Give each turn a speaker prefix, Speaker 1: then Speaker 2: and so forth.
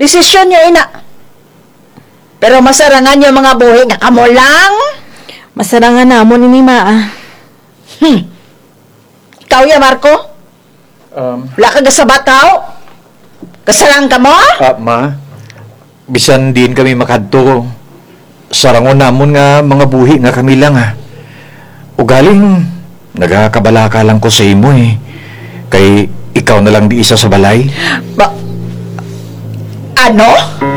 Speaker 1: Desisyon niyo, ina. Pero masarangan niyo mga buhi nga kamo lang.
Speaker 2: Masarangan namon ni Maa.
Speaker 1: Ikaw ya, Marco? Wala ka gasabat tao? Kasarang ka mo?
Speaker 3: Ma, bisan din kami makadto. Sarangon namon nga mga buhi nga kami lang ha. Ugaling, nagakabalaka lang ko sa imo eh. Kay ikaw na lang di isa sa balay.
Speaker 1: Ano?